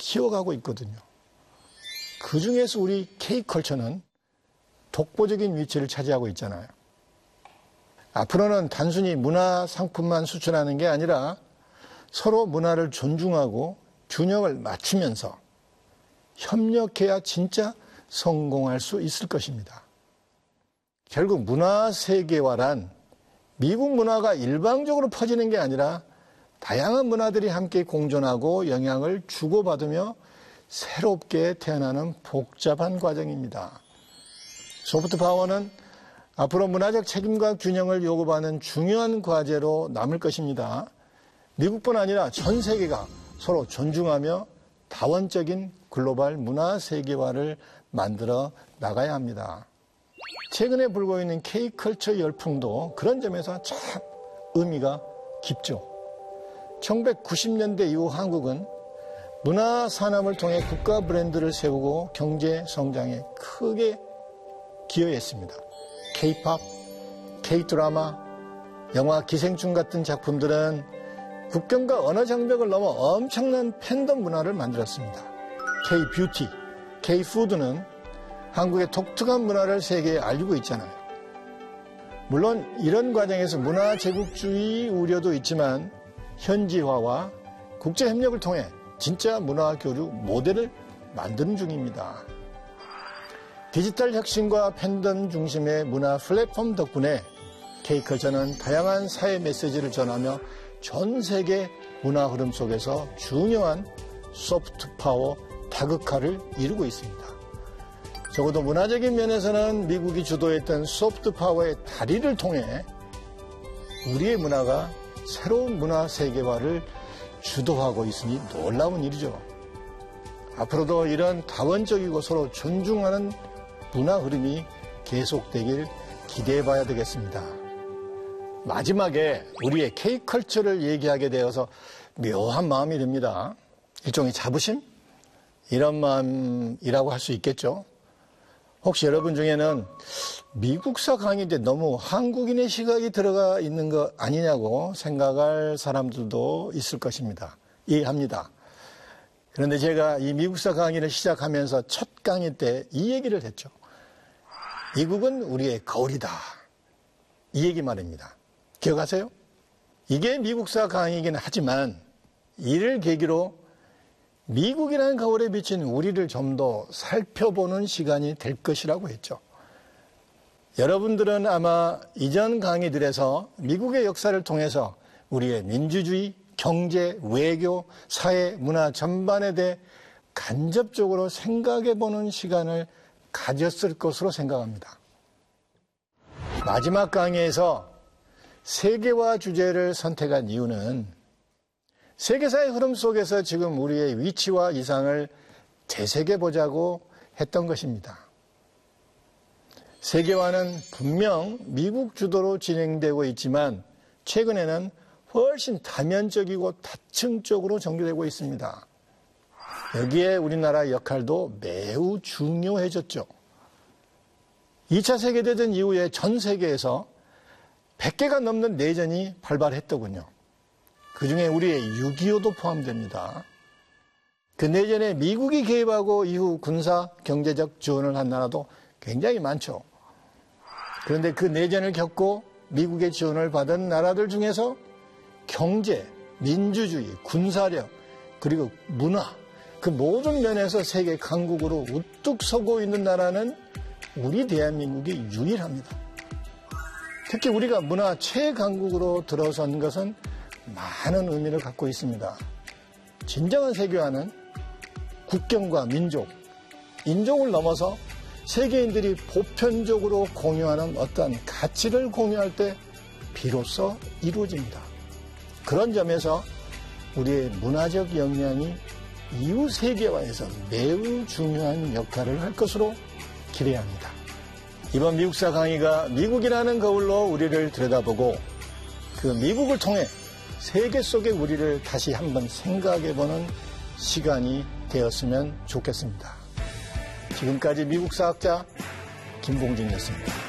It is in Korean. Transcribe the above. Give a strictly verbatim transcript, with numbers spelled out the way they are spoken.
키워가고 있거든요. 그 중에서 우리 K컬처는 독보적인 위치를 차지하고 있잖아요. 앞으로는 단순히 문화 상품만 수출하는 게 아니라 서로 문화를 존중하고 균형을 맞추면서 협력해야 진짜 성공할 수 있을 것입니다. 결국 문화 세계화란 미국 문화가 일방적으로 퍼지는 게 아니라 다양한 문화들이 함께 공존하고 영향을 주고받으며 새롭게 태어나는 복잡한 과정입니다. 소프트 파워는 앞으로 문화적 책임과 균형을 요구하는 중요한 과제로 남을 것입니다. 미국뿐 아니라 전 세계가 서로 존중하며 다원적인 글로벌 문화 세계화를 만들어 나가야 합니다. 최근에 불고 있는 K컬처 열풍도 그런 점에서 참 의미가 깊죠. 천구백구십 년대 이후 한국은 문화 산업을 통해 국가 브랜드를 세우고 경제 성장에 크게 기여했습니다. K-팝, K-드라마, 영화 기생충 같은 작품들은 국경과 언어 장벽을 넘어 엄청난 팬덤 문화를 만들었습니다. K-뷰티, K-푸드는 한국의 독특한 문화를 세계에 알리고 있잖아요. 물론 이런 과정에서 문화 제국주의 우려도 있지만 현지화와 국제협력을 통해 진짜 문화 교류 모델을 만드는 중입니다. 디지털 혁신과 팬덤 중심의 문화 플랫폼 덕분에 K컬처는 다양한 사회 메시지를 전하며 전 세계 문화 흐름 속에서 중요한 소프트 파워 다극화를 이루고 있습니다. 적어도 문화적인 면에서는 미국이 주도했던 소프트 파워의 다리를 통해 우리의 문화가 새로운 문화 세계화를 주도하고 있으니 놀라운 일이죠. 앞으로도 이런 다원적이고 서로 존중하는 문화 흐름이 계속되길 기대해봐야 되겠습니다. 마지막에 우리의 K컬처를 얘기하게 되어서 묘한 마음이 듭니다. 일종의 자부심? 이런 마음이라고 할 수 있겠죠. 혹시 여러분 중에는 미국사 강의인데 너무 한국인의 시각이 들어가 있는 거 아니냐고 생각할 사람들도 있을 것입니다. 이해합니다. 그런데 제가 이 미국사 강의를 시작하면서 첫 강의 때 이 얘기를 했죠. 미국은 우리의 거울이다. 이 얘기 말입니다. 기억하세요? 이게 미국사 강의이긴 하지만 이를 계기로 미국이라는 거울에 비친 우리를 좀 더 살펴보는 시간이 될 것이라고 했죠. 여러분들은 아마 이전 강의들에서 미국의 역사를 통해서 우리의 민주주의, 경제, 외교, 사회, 문화 전반에 대해 간접적으로 생각해보는 시간을 가졌을 것으로 생각합니다. 마지막 강의에서 세계화 주제를 선택한 이유는 세계사의 흐름 속에서 지금 우리의 위치와 이상을 되새겨보자고 했던 것입니다. 세계화는 분명 미국 주도로 진행되고 있지만 최근에는 훨씬 다면적이고 다층적으로 전개되고 있습니다. 여기에 우리나라의 역할도 매우 중요해졌죠. 이 차 세계대전 이후에 전 세계에서 백 개가 넘는 내전이 발발했더군요. 그중에 우리의 육이오도 포함됩니다. 그 내전에 미국이 개입하고 이후 군사, 경제적 지원을 한 나라도 굉장히 많죠. 그런데 그 내전을 겪고 미국의 지원을 받은 나라들 중에서 경제, 민주주의, 군사력, 그리고 문화, 그 모든 면에서 세계 강국으로 우뚝 서고 있는 나라는 우리 대한민국이 유일합니다. 특히 우리가 문화 최강국으로 들어선 것은 많은 의미를 갖고 있습니다. 진정한 세계화는 국경과 민족, 인종을 넘어서 세계인들이 보편적으로 공유하는 어떠한 가치를 공유할 때 비로소 이루어집니다. 그런 점에서 우리의 문화적 역량이 이후 세계화에서 매우 중요한 역할을 할 것으로 기대해야 합니다. 이번 미국사 강의가 미국이라는 거울로 우리를 들여다보고 그 미국을 통해 세계 속의 우리를 다시 한번 생각해보는 시간이 되었으면 좋겠습니다. 지금까지 미국사학자 김봉진이었습니다.